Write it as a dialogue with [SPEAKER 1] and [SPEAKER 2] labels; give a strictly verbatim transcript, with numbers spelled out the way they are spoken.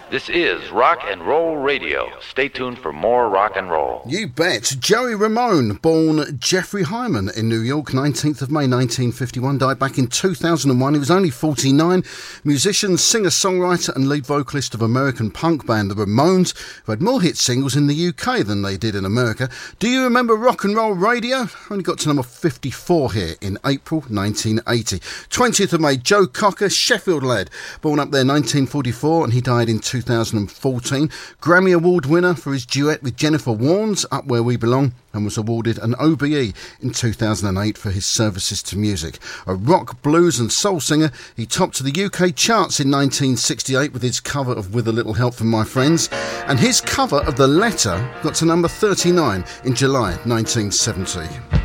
[SPEAKER 1] This is Rock and Roll Radio. Stay tuned for more rock and roll.
[SPEAKER 2] You bet. Joey Ramone, born Jeffrey Hyman in New York, nineteenth of May nineteen fifty-one, died back in two thousand one. He was only forty-nine. Musician, singer-songwriter and lead vocalist of American punk band The Ramones, who had more hit singles in the U K than they did in America. Do you remember Rock and Roll Radio? Only got to number fifty-four here in April nineteen eighty. twentieth of May, Joe Cocker, Sheffield lad, born up there nineteen forty-four, and he died in two thousand fourteen. Grammy Award winner for his duet with Jennifer Warnes, Up Where We Belong, and was awarded an O B E in two thousand eight for his services to music. A rock, blues and soul singer, he topped the U K charts in nineteen sixty-eight with his cover of With a Little Help from My Friends, and his cover of The Letter got to number thirty-nine in July nineteen seventy.